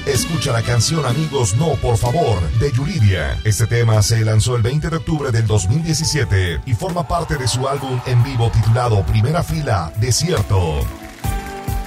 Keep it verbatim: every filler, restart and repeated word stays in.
Escucha la canción Amigos No Por Favor de Yuridia. Este tema se lanzó el veinte de octubre del dos mil diecisiete y forma parte de su álbum en vivo titulado Primera Fila, Desierto.